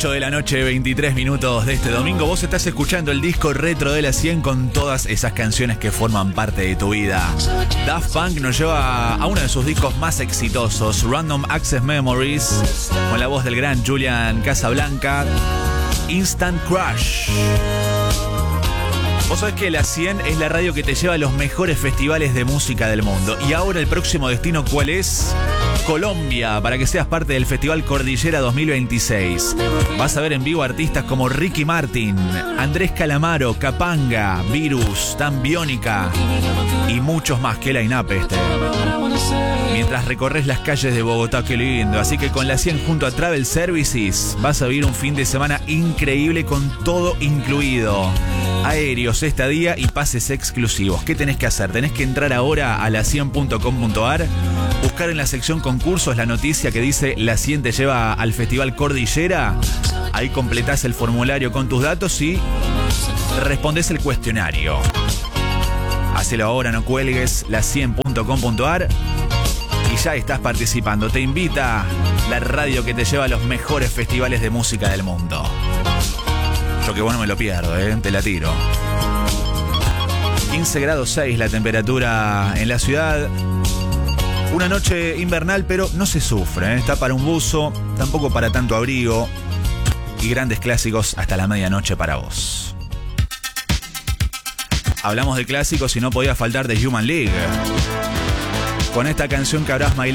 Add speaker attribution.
Speaker 1: 8 de la noche, 23 minutos de este domingo. Vos estás escuchando el disco retro de la 100 con todas esas canciones que forman parte de tu vida. Daft Punk nos lleva a uno de sus discos más exitosos, Random Access Memories, con la voz del gran Julian Casablanca, Instant Crush. Vos sabés que la 100 es la radio que te lleva a los mejores festivales de música del mundo. Y ahora el próximo destino, ¿cuál es? Colombia, para que seas parte del Festival Cordillera 2026. Vas a ver en vivo artistas como Ricky Martin, Andrés Calamaro, Capanga, Virus, Dan Biónica y muchos más. Que line-up este. Mientras recorres las calles de Bogotá, qué lindo. Así que con la 100 junto a Travel Services vas a vivir un fin de semana increíble con todo incluido. Aéreos, estadía y pases exclusivos. ¿Qué tenés que hacer? Tenés que entrar ahora a la100.com.ar, buscar en la sección concursos la noticia que dice La 100 te lleva al Festival Cordillera. Ahí completás el formulario con tus datos y respondés el cuestionario. Hacelo ahora, no cuelgues, la100.com.ar y ya estás participando. Te invita la radio que te lleva a los mejores festivales de música del mundo. Yo que bueno me lo pierdo, te la tiro. 15 grados 6 la temperatura en la ciudad. Una noche invernal, pero no se sufre, Está para un buzo, tampoco para tanto abrigo. Y grandes clásicos hasta la medianoche para vos. Hablamos de clásicos y no podía faltar de Human League. Con esta canción que habrás bailado